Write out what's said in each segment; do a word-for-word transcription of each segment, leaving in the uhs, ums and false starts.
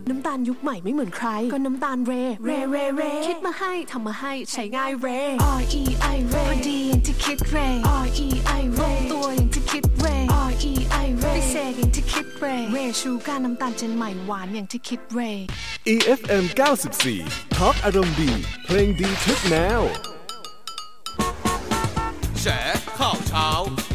น้ำตาลยุคใหม่ไม่เหมือนใครก็น้ำตาลเรเรเรเรคิดมาให้ทำมาให้ใช้ง่ายเร R E I เรพอดีอย่างที่คิดเร R E I เรตัวอย่างที่คิดเร R E I เรพิเศษอย่างที่คิดเรเรชูการน้ำตาลเจนใหม่หวานอย่างที่คิดเรอี เอฟ เอ็ม เก้าสิบสี่ทอล์กอารมณ์ดีเพลงดีทุกแนวแฉข่าวเช้า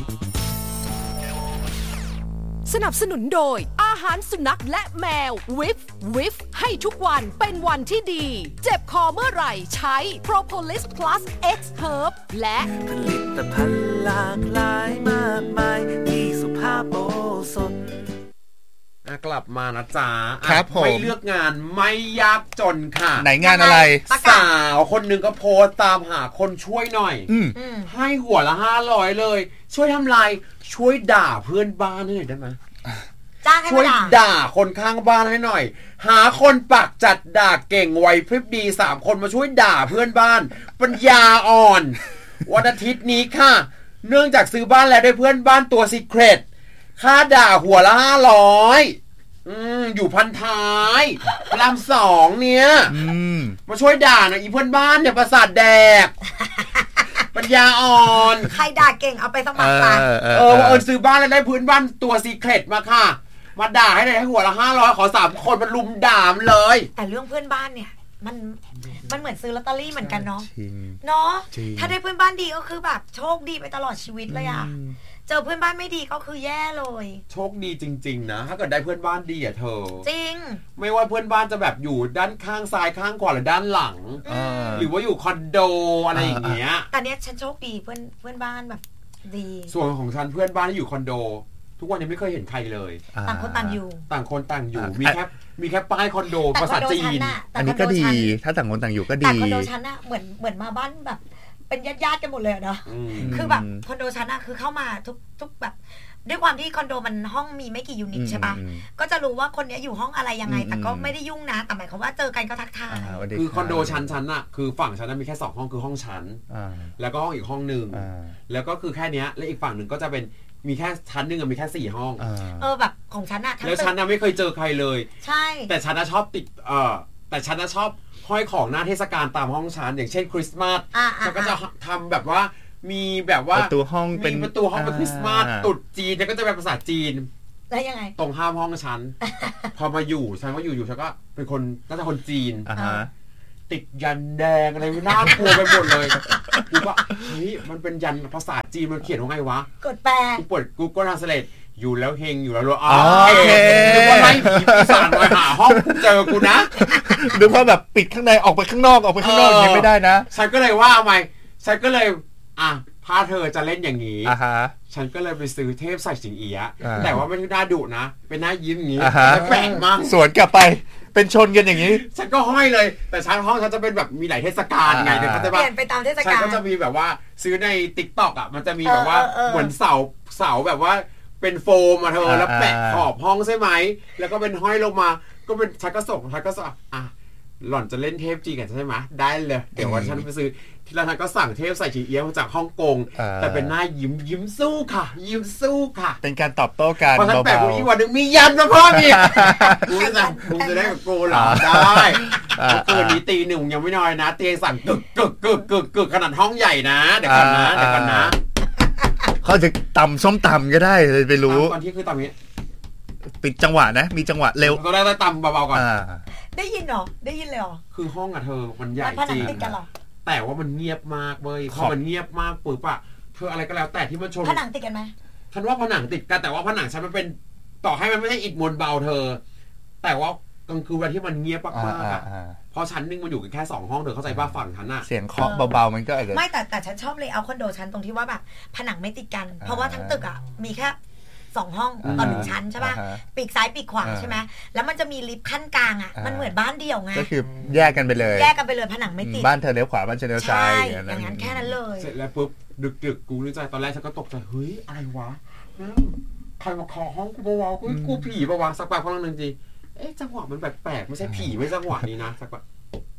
สนับสนุนโดยอาหารสุนัขและแมววิฟวิฟให้ทุกวันเป็นวันที่ดีเจ็บคอเมื่อไหร่ใช้ Propolis Plus X Herb และผลิตภัณฑ์หลากหลายมากมายมีสุภาพโอสถกลับมานะจ๊ะครับผมไม่เลือกงานไม่ยากจนค่ะไหนงานอะไรสาวคนหนึ่งก็โพสตามหาคนช่วยหน่อยให้หัวละห้าร้อยเลยช่วยทำไรช่วยด่าเพื่อนบ้านให้หน่อยได้ไหมช่วยด่าคนข้างบ้านให้หน่อยหาคนปากจัดด่าเก่งไวพริบดีสามคนมาช่วยด่าเพื่อนบ้านปัญญาอ่อนวันอาทิตย์นี้ค่ะเนื่องจากซื้อบ้านแล้วได้เพื่อนบ้านตัวซีเครตค่าด่าหัวละห้าร้อยอืมอยู่พันท้ายพระรามสองเนี่ยมาช่วยด่าหน่อยอีเพื่อนบ้านเนี่ยประสาทแดกปัญญาอ่อนใครด่าเก่งเอาไปสมัครไปเออเออเออซื้อบ้านแล้วได้พื้นบ้านตัวซีเครตมาค่ะมาด่าให้ได้ให้หัวละห้าร้อยขอสามคนมันลุมด่ามเลยแต่เรื่องเพื่อนบ้านเนี่ยมันมันเหมือนซื้อลอตเตอรี่เหมือนกันเนาะเนาะถ้าได้เพื่อนบ้านดีก็คือแบบโชคดีไปตลอดชีวิตเลยอะเจอเพื่อนบ้านไม่ดีก็คือแย่เลยโชคดีจริงๆนะถ้าเกิดได้เพื่อนบ้านดีอ่ะเธอจริงไม่ว่าเพื่อนบ้านจะแบบอยู่ด้านข้างซ้ายข้างขวาหรือด้านหลังหรือว่าอยู่คอนโดอะไรอย่างเงี้ยแต่เนี้ยฉันโชคดีเพื่อนเพื่อนบ้านแบบดีส่วนของฉันเพื่อนบ้านที่อยู่คอนโดทุกวันยังไม่เคยเห็นใครเลยต่างคนต่างอยู่ต่างคนต่างอยู่มีแค่มีแค่ป้ายคอนโดภาษาจีนอันนี้ก็ดีถ้าต่างคนต่างอยู่ก็ดีแต่คอนโดฉันอะเหมือนเหมือนมาบ้านแบบเป็นญาติๆกันหมดเลยเนาะคือแบบคอนโดฉันอะคือเข้ามาทุกทุกแบบด้วยความที่คอนโดมันห้องมีไม่กี่ยูนิตใช่ปะก็จะรู้ว่าคนนี้อยู่ห้องอะไรยังไงแต่ก็ไม่ได้ยุ่งนะแต่หมายความว่าเจอกันก็ทักทายคือคอนโดชั้นชั้นอะคือฝั่งชั้นมีแค่สองห้องคือห้องชั้นแล้วก็ห้องอีกห้องนึงแล้วก็คือแค่นี้และอีกฝั่งหนึ่งก็จะเป็นมีแค่ชั้นนึงมีแค่สี่ห้องเออแบบของฉันอะแล้วฉันไม่เคยเจอใครเลยใช่แต่ฉันชอบติดเออแต่ฉันชอบห้อยของหน้าเทศกาลตามห้องชั้นอย่างเช่นคริสต์มาสฉันก็จะทำแบบว่ามีแบบว่าประตูห้องเป็นประตูห้องเป็นคริสต์มาสตุ๊ดจีนแล้วก็จะเป็นภาษาจีนแล้วยังไงตรงข้ามห้องฉันพอมาอยู่ฉันก็อยู่อยู่ฉันก็เป็นคนน่าจะคนจีนติดยันแดงอะไรน่ากลัวไปหมดเลยกูว่าเฮ้ยมันเป็นยันภาษาจีนมันเขียนว่าไงวะกดแปลกูเปิด Google Translate อยู่แล้วเฮงอยู่แล้วรวยอ๋อโอเคนึกว่าไล่ผีปีศาจมาหาห้องเจอกูนะนึกว่าแบบปิดข้างในออกไปข้างนอกออกไปข้างนอกอย่างนี้ไม่ได้นะฉันก็เลยว่าทำไมฉันก็เลยอ่ะพาเธอจะเล่นอย่างนี้ฉันก็เลยไปซื้อเทพใส่สิงเอียะแต่ว่าไม่น่าดุนะเป็นหน้ายิ้มอย่างนี้แปลกมากสวนกลับไปเป็นชนกันอย่างนี้ฉันก็ห้อยเลยแต่ชั้นห้องฉันจะเป็นแบบมีหลายเทศกาลไงเดี๋ยวเขาจะเปลี่ยนไปตามเทศกาลฉันก็จะมีแบบว่าซื้อใน TikTok อ่ะมันจะมีแบบว่าเหมือนเสาเสาแบบว่าเป็นโฟมมาเธอแล้วแปะขอบห้องใช่ไหมแล้วก็เป็นห้อยลงมาก็เป็นฉันก็ส่งฉันก็ส่งอ่ะหล่อนจะเล่นเทพจีนกันใช่ไหมได้เลยเดี๋ยววันฉันไปซื้อทีละทันก็สั่งเทพใส่ชิงเอี้ยมาจากฮ่องกงแต่เป็นหน้ายิ้มยิ้มสู้ค่ะยิ้มสู้ค่ะเป็นการตอบโต้กันพอฉันแปะกูอีกวันนึงมียันมาเพิ่มอีกกูจะกูจะได้กับกูหรอได้คืนนี้ตีหนึ่งยังไม่น้อยนะเตียงสั่งกึกกึกกึกกึกกึกขนาดห้องใหญ่นะเดี๋ยวกันนะเดี๋ยวกันนะเขาจะตำส้มตำก็ได้เลยไปรู้ตอนที่คือตำนี้ปิดจังหวะนะมีจังหวะเร็วก็ได้ได้ตำเบาๆก่อนได้ยินเหรอได้ยินเลยเหรอคือห้องอะเธอมันใหญ่จริงแต่ว่ามันเงียบมากเว้ยพอมันเงียบมากปุ๊บอะเธออะไรก็แล้วแต่ที่มันชนผนังติดกันไหมฉันว่าผนังติดกันแต่ว่าผนังฉันมันเป็นต่อให้มันไม่ใช่อิฐมวลเบาเธอแต่ว่ากลางคืนวันที่มันเงียบมากๆอะพอชั้นนึงมันอยู่กันแค่สองห้องเธอเข้าใจป่ะฝั่งฉันอะเสียงเคาะเบาๆมันก็อาจจะไม่แต่แต่ฉันชอบเลยเอาคอนโดชั้นตรงที่ว่าแบบผนังไม่ติดกันเพราะว่าทั้งตึกอะมีแค่สองห้องต่อหนึ่งชั้นใช่ป่ะปีกซ้ายปีกขวาใช่ไหมแล้วมันจะมีลิฟต์ขั้นกลางอ่ะมันเหมือนบ้านเดี่ยวไงก็คือแยกกันไปเลยแยกกันไปเลยผนังไม่ติดบ้านเธอเลี้ยวขวาบ้านฉันเลี้ยวซ้ายอย่างนั้นแค่นั้นเลยเสร็จแล้วปุ๊บดึกๆกูนึกใจตอนแรกฉันก็ตกใจเฮ้ยอะไรวะใครมาเคาะห้องกูเบาๆกูกูผีปะวะสักแป๊บพอนึงจริงเอ๊ะจังหวะมันแปลกๆไม่ใช่ผีไม่จังหวะนี้นะสักแป๊บ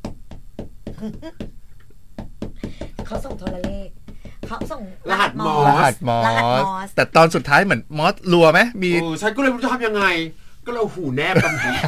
เขาส่งโทรเลขเขาส่งรหัสมอสรหัสมอสแต่ตอนสุดท้ายเหมือนมอสรัวไหมมีฉันก็เลยไม่รู้จะทำยังไงก็เราหูแนบกำแพง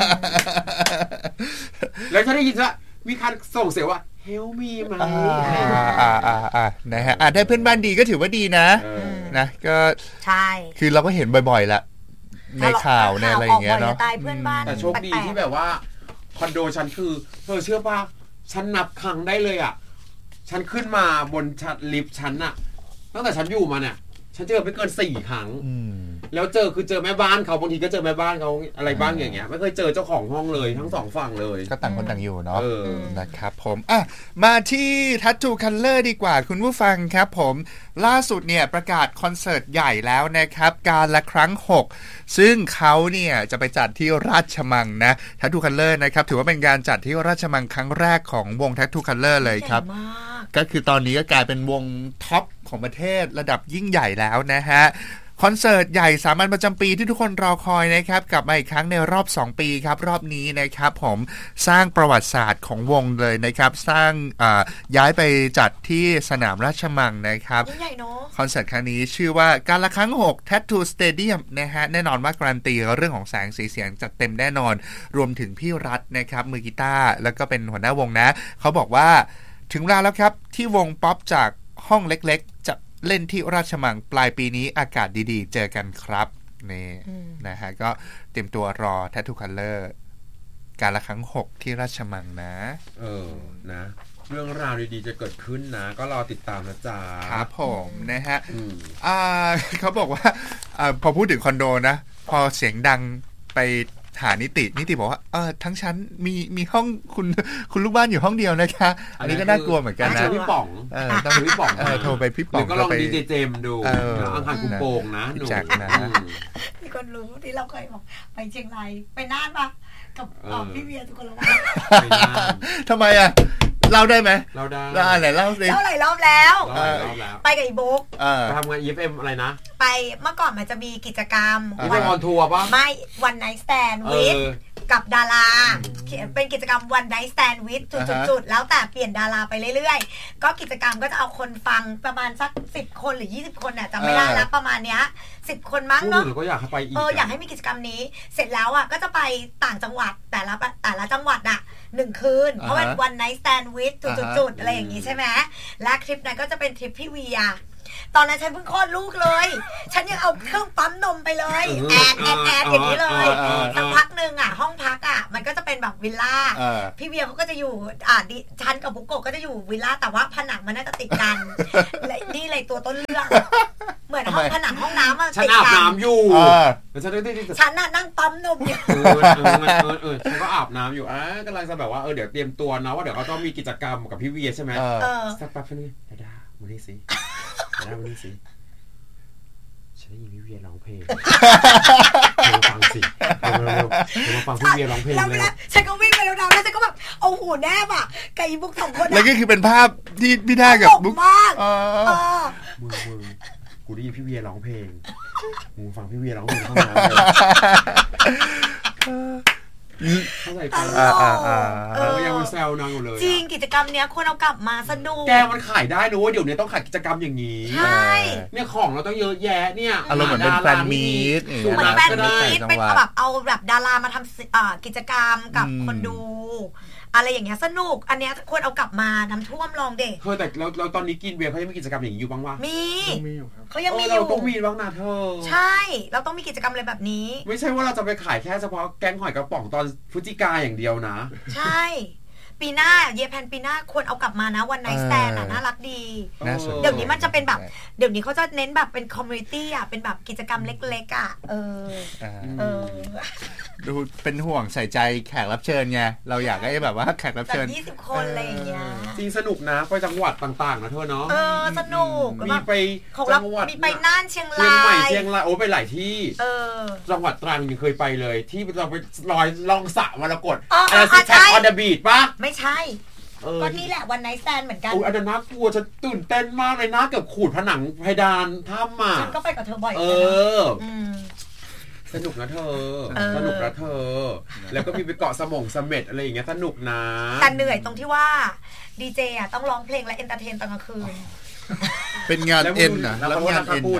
แล้วถ้าได้ยินว่ามีการส่งเสียงว่าเฮลมีไหมอ่าอ่าอ่านะฮะอ่าได้เพื่อนบ้านดีก็ถือว่าดีนะนะก็ใช่คือเราก็เห็นบ่อยๆละในข่าวในอะไรอย่างเงี้ยเนาะแต่โชคดีที่แบบว่าคอนโดฉันคือเธอเชื่อป่ะฉันนับครั้งได้เลยอ่ะฉันขึ้นมาบนชั้นลิฟต์ชั้นน่ะตั้งแต่ฉันอยู่มาเนี่ยฉันเจอไม่เกินสี่ครั้งแล้วเจอคือเจอแม่บ้านเขาบางทีก็เจอแม่บ้านเขาอะไรบ้างอย่างเงี้ยไม่เคยเจอเจ้าของห้องเลยทั้งสองฝั่งเลยก็ต่างคนต่างอยู่เนาะนะครับผมอ่ะมาที่ Tattoo Color ดีกว่าคุณผู้ฟังครับผมล่าสุดเนี่ยประกาศคอนเสิร์ตใหญ่แล้วนะครับการละครั้งหกซึ่งเขาเนี่ยจะไปจัดที่ราชมังนะ Tattoo Color นะครับถือว่าเป็นการจัดที่ราชมังครั้งแรกของวง Tattoo Color เลยครับก็คือตอนนี้ก็กลายเป็นวงท็อปของประเทศระดับยิ่งใหญ่แล้วนะฮะคอนเสิร์ตใหญ่สามัญประจำปีที่ทุกคนรอคอยนะครับกลับมาอีกครั้งในรอบสองปีครับรอบนี้นะครับผมสร้างประวัติศาสตร์ของวงเลยนะครับสร้างย้ายไปจัดที่สนามราชมังนะครับใหญ่เนาะคอนเสิร์ตครั้งนี้ชื่อว่าการละครั้งหก Tattoo Stadium นะฮะแน่นอนว่าการันตีเรื่องของแสงสีเสียงจัดเต็มแน่นอนรวมถึงพี่รัฐนะครับมือกีตาร์แล้วก็เป็นหัวหน้าวงนะเขาบอกว่าถึงเวลาแล้วครับที่วงป๊อปจากห้องเล็กๆจะเล่นที่ราชมังปลายปีนี้อากาศดีๆเจอกันครับนี่นะฮะก็เตรียมตัวรอ Tattoo Color การละครั้งหกที่ราชมังนะเออนะเรื่องราวดีๆจะเกิดขึ้นนะก็รอติดตามนะจ๊ะครับผมนะฮะอ่าเขาบอกว่าอ่าพอพูดถึงคอนโดนะพอเสียงดังไปหานิตินิติบอกว่าเออทั้งชั้นมีมีห้องคุณคุณลูกบ้านอยู่ห้องเดียวนะคะอันนี้ก็น่ากลัวเหมือนกันนะพี่ป๋องเออต้องพี่ป๋องเออโทรไปพี่ป๋องก็ลองดีเจเจมดูอังคารคุโป่งนะหนูจักนะมีคนรู้ที่เราเคยบอกไปเชียงรายไปน่านปะกับพี่เวียทุกคนละวันทำไมอ่ะเล่าได้ไหมเล่าได้เล่าอะไรเล่าสิเล่าหลายรอบแล้วไปกับอีบุ๊กไปทำงาน อี เอฟ เอ็ม อะไรนะไปเมื่อก่อนมันจะมีกิจกรรมวันออนทัวร์ป่ะไม่วันไนท์สแตนด์วิดกับดาราเป็นกิจกรรมวันไนท์สแตนด์วิดจุดๆแล้วแต่เปลี่ยนดาราไปเรื่อยๆก็กิจกรรมก็จะเอาคนฟังประมาณสักสิบคนหรือยี่สิบคนเนี่ยจำไม่ได้แล้วประมาณเนี้ยสิบคนมั้งเนาะก็อยากให้ไปอีกเอออยากให้มีกิจกรรมนี้เสร็จแล้วอ่ะก็จะไปต่างจังหวัดแต่ละแต่ละจังหวัดอ่ะหนึ่งคืนเพราะเป็นวันไนท์สแตนด์วิดจุดๆอะไรอย่างงี้ใช่ไหมและทริปนั้นก็จะเป็นทริปพี่เวียตอนนั้นฉันเพิ่งคลอดลูกเลยฉันยังเอาเครื่องปั๊มนมไปเลยแอดแอดแอดอย่างนี้เลยสักพักนึงอ่ะห้องพักอ่ะมันก็จะเป็นแบบวิลล่าพี่เวียเขาก็จะอยู่อ่าดิฉันกับบุกโกะก็จะอยู่วิลล่าแต่ว่าผนังมันน่าจะติดกันนี่เลยตัวต้นเรื่องเหมือนห้องผนังห้องน้ำอ่ะติดกันฉันอาบน้ำอยู่ฉันน่ะนั่งปั๊มนมอยู่เออเออเออฉันก็อาบน้ำอยู่อ่ะกำลังจะแบบว่าเออเดี๋ยวเตรียมตัวนะว่าเดี๋ยวเขาต้องมีกิจกรรมกับพี่เวียใช่ไหมสักแป๊บนึงดาดาวันนี้สิได้วันนี้สิฉันได้ยินพี่เวียร้องเพลงเธอฟังสิเธอมาเธอมาฟังพี่เวียร้องเพลงเลยฉันก็วิ่งไปแล้วนะแล้วฉันก็แบบเอาหูแนบอ่ะกับอีบุ๊กสองคนแล้วก็คือเป็นภาพที่พี่ท่ากับบุ๊กมากมึงมึงกูได้ยินพี่เวียร้องเพลงมึงฟังพี่เวียร้องเพลงเข้ามาเข้าใจกันเออยังมาแซวนางอยู่เลยจริงกิจกรรมเนี้ยควรเอากลับมาสนุกแกมันขายได้นะว่าเดี๋ยวนี้ต้องขายกิจกรรมอย่างนี้ใช่เนี่ยของเราต้องเยอะแยะเนี่ยอารมณ์เหมือนเป็นแฟนมีตเหมือนแฟนมีตเป็นแบบเอาแบบดารามาทำกิจกรรมกับคนดูอะไรอย่างเงี้ยสนุกอันเนี้ยควรเอากลับมาน้ำท่วมลองเด็กเธอแต่เราเราตอนนี้กินเบียร์เขายังมีกิจกรรมอย่างนี้อยู่บ้างวะมีมีอยู่ครับเขายังมีอยู่เราต้องมีบ้างนะเธอใช่เราต้องมีกิจกรรมอะไรแบบนี้ไม่ใช่ว่าเราจะไปขายแค่เฉพาะแกงหอยกระป๋องตอนพฤศจิกาอย่างเดียวนะใช่ปีหน้าเยแพนปีหน้าควรเอากลับมานะวันไนท์สแตนด์น่ารักดีเดี๋ยวนี้มันจะเป็นแบบเดี๋ยวนี้เขาจะเน้นแบบเป็นคอมมูนิตี้อ่ะเป็นแบบกิจกรรมเล็กๆอ่ะเออเออดูเป็นห่วงใส่ใจแขกรับเชิญไงเราอยากให้แบบว่าแขกรับเชิญยี่สิบคนอะไรอย่างเงี้ยจริงสนุกนะไปจังหวัดต่างๆนะเธอเนาะเออสนุกมีไปจังหวัดมีไปน่านเชียงรายเชียงใหม่เชียงรายโอ้ไปหลายที่เออจังหวัดตรังยังเคยไปเลยที่เราไปลอยล่องสระมรกตอะไรสิแท็กออนเดอะบีชป่ะไม่ใช่ก็นี่แหละวันไนท์สแตนด์เหมือนกันโอ้ยอันนั้นน่ากลัวฉันตื่นเต้นมากเลยนะเกือบขูดผนังเพดานถ้ำอ่ะฉันก็ไปกับเธอบ่อยเออสนุกนะเธอสนุกนะเธอแล้วก็มีไปเกาะสมงเสม็ดอะไรอย่างเงี้ยสนุกนะแต่เหนื่อยตรงที่ว่าดีเจอ่ะต้องร้องเพลงและเอนเตอร์เทนตอนกลางคืนเป็นงานเอ็นนะแล้วงานเอ็น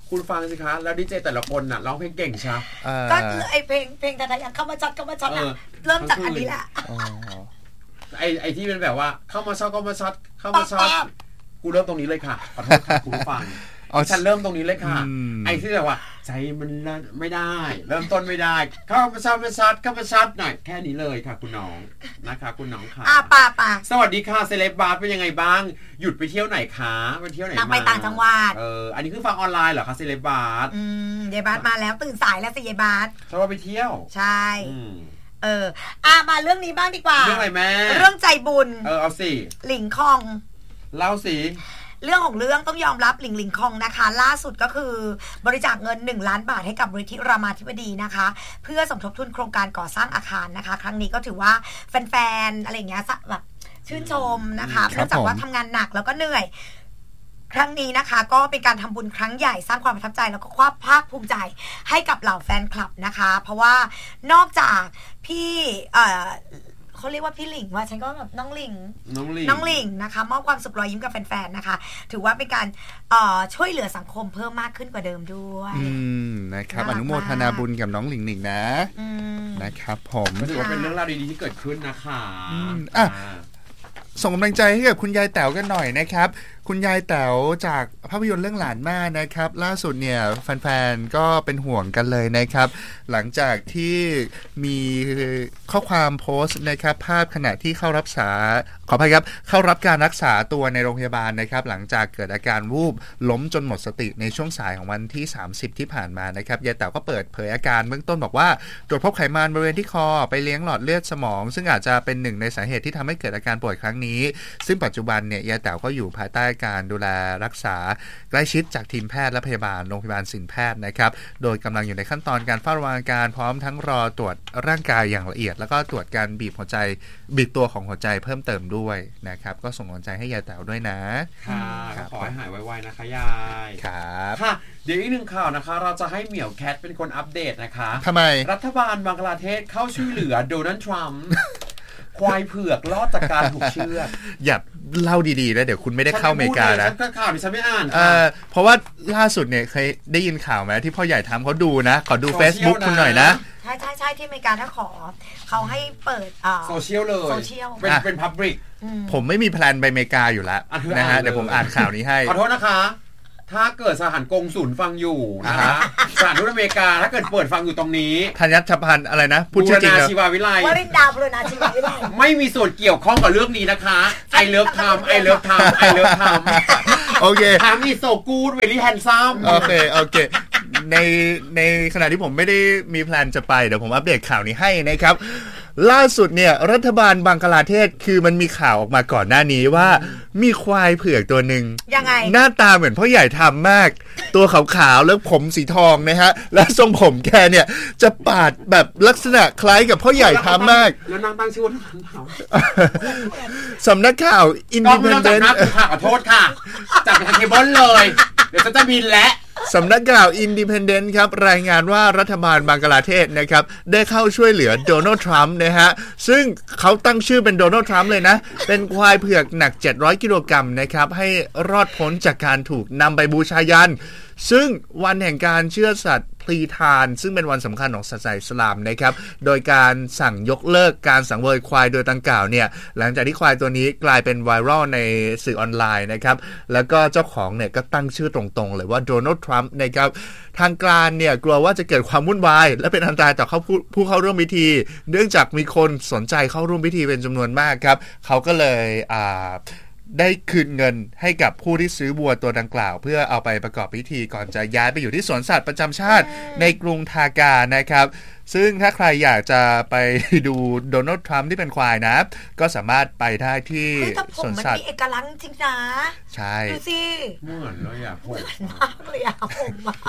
คุณฟังสิคะแล้วดีเจแต่ละคนน่ะร้องเพลงเก่งชับก็ไอเพลงเพลงแต่ละอย่างเข้ามาช็อตเข้ามาช็อตอ่ะเริ่มจากอันนี้แหละไอไอที่เป็นแบบว่าเข้ามาช็อตเข้ามาช็อตเข้ามาช็อตกูเริ่มตรงนี้เลยค่ะขอโทษค่ะคุณผู้ฟังฉันเริ่มตรงนี้เลยค่ะไอ้ที่แบบว่าใจมันไม่ได้เริ่มต้นไม่ได้เข้ามาซัดมาซัดเข้ามาซัดหน่อยแค่นี้เลยค่ะคุณน้องนะคะคุณน้องค่ะอ่ะป่าป่าสวัสดีค่ะเซเลบบาร์เป็นยังไงบ้างหยุดไปเที่ยวไหนคะไปเที่ยวไหนมาไปต่างจังหวัดเอออันนี้คือฟังออนไลน์เหรอคะเซเลบบาร์อืมเยบาร์มาแล้วตื่นสายแล้วสิเยบาร์ชอบไปเที่ยวใช่เอออ่ะมาเรื่องนี้บ้างดีกว่าเรื่องอะไรแม่เรื่องใจบุญเออเอาสิหลิงคองเล่าสิเรื่องของเรื่องต้องยอมรับหลิงหลิงคองนะคะล่าสุดก็คือบริจาคเงินหนึ่งล้านบาทให้กับมูลนิธิรามาธิบดีนะคะเพื่อสมทบทุนโครงการก่อสร้างอาคารนะคะครั้งนี้ก็ถือว่าแฟนๆอะไรอย่างเงี้ยแบบชื่นชมนะคะเนื่องจากว่าทำงานหนักแล้วก็เหนื่อยครั้งนี้นะคะก็เป็นการทำบุญครั้งใหญ่สร้างความประทับใจแล้วก็ความภาคภูมิใจให้กับเหล่าแฟนคลับนะคะเพราะว่านอกจากพี่เอ่อเขาเรียกว่าพี่หลิงว่าฉันก็แบบน้องหลิงน้องหลิงน้องหลิงนะคะมอบความสุขรอยยิ้มกับแฟนๆนะคะถือว่าเป็นการช่วยเหลือสังคมเพิ่มมากขึ้นกว่าเดิมด้วยอืมนะครับอนุโมทนาบุญกับน้องหลิงหลิงนะนะครับผมก็ถือว่าเป็นเรื่องราวดีๆที่เกิดขึ้นนะคะอ่ะส่งกำลังใจให้กับคุณยายแต๋วกันหน่อยนะครับคุณยายแต๋วจากภาพยนตร์เรื่องหลานม่านะครับล่าสุดเนี่ยแฟนๆก็เป็นห่วงกันเลยนะครับหลังจากที่มีข้อความโพสต์นะครับภาพขณะที่เข้ารับษาขออภัยครับเข้ารับการรักษาตัวในโรงพยาบาลนะครับหลังจากเกิดอาการวูบล้มจนหมดสติในช่วงสายของวันที่สามสิบที่ผ่านมานะครับยายแต๋วก็เปิดเผยอาการเบื้องต้นบอกว่าตรวจพบไขมันบริเวณที่คอไปเลี้ยงหลอดเลือดสมองซึ่งอาจจะเป็นหนึ่งในสาเหตุที่ทำให้เกิดอาการป่วยครั้งนี้ซึ่งปัจจุบันเนี่ยยายแต๋วก็อยู่ภายใต้การดูแลรักษาใกล้ชิดจากทีมแพทย์และพยาบาลโรงพยาบาลศิลป์แพทย์นะครับโดยกำลังอยู่ในขั้นตอนการเฝ้าระวังอาการพร้อมทั้งรอตรวจร่างกายอย่างละเอียดแล้วก็ตรวจการบีบหัวใจบีบตัวของหัวใจเพิ่มเติมด้วยนะครับก็ส่งกำลังใจให้ยายแต๋วด้วยนะค่ะขอให้หายไวๆนะคะยายครับค่ะเดี๋ยวอีกหนึ่งข่าวนะคะเราจะให้เหมียวแคทเป็นคนอัปเดตนะคะทำไมรัฐบาลบังกลาเทศเข้าช่วยเหลือโดนัลด์ทรัมป์ควายเผือกรอดจากการถูกเชือดอย่าเล่าดีๆแล้วเดี๋ยวคุณไม่ได้เข้าอเมริกานะฉันข่าวดิฉันไม่อ่านค่ะเพราะว่าล่าสุดเนี่ยเคยได้ยินข่าวไหมที่พ่อใหญ่ทำเขาดูนะขอดู Facebook คุณหน่อยนะใช่ใช่ใช่ที่อเมริกาถ้าขอเขาให้เปิดโซเชียลเลยโซเชียลเป็นเป็นพับลิกผมไม่มีแพลนไปอเมริกาอยู่แล้วนะฮะเดี๋ยวผมอ่านข่าวนี้ให้ขอโทษนะคะถ้าเกิดสถานกงศูนย์ฟังอยู่นะคะสถานทูตอเมริกาถ้าเกิดเปิดฟังอยู่ตรงนี้ธัญชพันธ์อะไรนะพูดชื่อจริงนะชีวาวิไลวรินดาบุรณาชีวาวิไลไม่มีส่วนเกี่ยวข้องกับเรื่องนี้นะคะไอเลิฟทำไอเลิฟทำไอเลิฟทำโอเคทำมีโซกูดเวลี่แฮนซัมโอเคโอเคในในขณะที่ผมไม่ได้มีแพลนจะไปเดี๋ยวผมอัปเดตข่าวนี้ให้นะครับล่าสุดเนี่ยรัฐบาลบังกลาเทศคือมันมีข่าวออกมาก่อนหน้านี้ว่ามีควายเผือกตัวหนึ่งยังไงหน้าตาเหมือนพ่อใหญ่ทำมากตัวขาวๆแล้วผมสีทองนะฮะและทรงผมแกเนี่ยจะปาดแบบลักษณะคล้ายกับพ่อใหญ่ทำมากแล้วนางตั้งชื่อว่าเขาสำนักข่าวอินดิเพนเดนต์ขอโทษค่ะจับไปทางเคเบิลเลยเดี๋ยวจะบินและสำนักข่าวอินดิเพนเดนต์ครับรายงานว่ารัฐบาลบังกลาเทศนะครับได้เข้าช่วยเหลือโดนัลด์ทรัมป์นะฮะซึ่งเขาตั้งชื่อเป็นโดนัลด์ทรัมป์เลยนะเป็นควายเผือกหนักเจ็ดร้อยกิโลกรัมนะครับให้รอดพ้นจากการถูกนำไปบูชายันซึ่งวันแห่งการเชื่อสัตว์พลีทานซึ่งเป็นวันสำคัญของศาสนาอิสลามนะครับโดยการสั่งยกเลิกการสังเวยควายโดยดังกล่าวเนี่ยหลังจากที่ควายตัวนี้กลายเป็นไวรัลในสื่อออนไลน์นะครับแล้วก็เจ้าของเนี่ยก็ตั้งชื่อตรงๆเลยว่าโดนัลด์ทรัมป์นะครับทางการเนี่ยกลัวว่าจะเกิดความวุ่นวายและเป็นอันตรายต่อเขาผู้ผู้เข้าร่วมพิธีเนื่องจากมีคนสนใจเข้าร่วมพิธีเป็นจำนวนมากครับเขาก็เลยอ่าได้คืนเงินให้กับผู้ที่ซื้อวัวตัวดังกล่าวเพื่อเอาไปประกอบพิธีก่อนจะย้ายไปอยู่ที่สวนสัตว์ประจำชาติในกรุงทากานะครับซึ่งถ้าใครอยากจะไปดูโดนัลด์ทรัมป์ที่เป็นควายนะก็สามารถไปได้ที่สวนสัตว์มันมีเอกลักษณ์จริงนะใช่ดูสิเหมือนเลยอ่ะผมมากเลยอ่ะผมมาก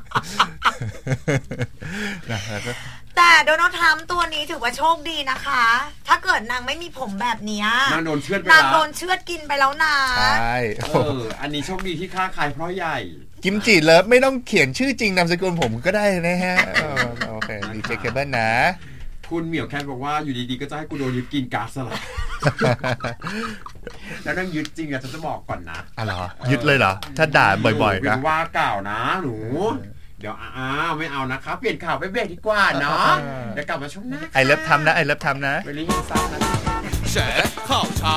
แต่โดนัลด์ทรัมป์ตัวนี้ถือว่าโชคดีนะคะถ้าเกิดนางไม่มีผมแบบนี้นางโดนเชือดไปแล้วนางโดนเชือดกินไปแล้วนะใช่เอออันนี้โชคดีที่ค้าขายเพราะใหญ่กิมจิเลิฟไม่ต้องเขียนชื่อจริงนามสกุลผมก็ได้นะฮะโอเคดีเจเคเบิลนะคุณเหมียวแคทบอกว่าอยู่ดีๆก็จะให้กูโดนยึดกินก๊าซสลัดแล้วนั่งยึดจริงอะฉันจะบอกก่อนนะอ๋อเหรอยึดเลยเหรอถ้าด่าบ่อยๆนะว่าเก่านะหนูเดี๋ยวอ้าวไม่เอานะคะเปลี่ยนข่าวไปเบรกดีกว่าเนาะเดี๋ยวกลับมาช่วงหน้าไอเลิฟทำนะไอเลิฟทำนะเวลี่ยังซ้ำนะแฉข่าวเช้า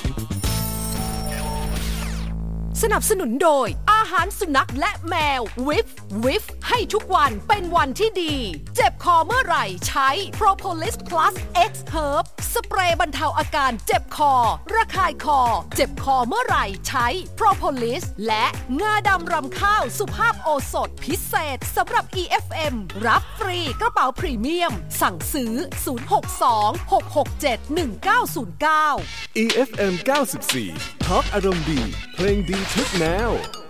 สนับสนุนโดยอาหารสุนัขและแมววิฟวิฟให้ทุกวันเป็นวันที่ดีเจ็บคอเมื่อไหร่ใช้ Propolis Plus X Herb สเปรย์บรรเทาอาการเจ็บคอระคายคอเจ็บคอเมื่อไหร่ใช้ Propolis และงาดำรำข้าวสุภาพโอสถพิเศษสำหรับ อี เอฟ เอ็ม รับฟรีกระเป๋าพรีเมียมสั่งซื้อศูนย์ หก สอง หก หก เจ็ด หนึ่ง เก้า ศูนย์ เก้าอี เอฟ เอ็ม เก้าสิบสี่ ท็อปอารมณ์ดีเพลงดีทุกแนว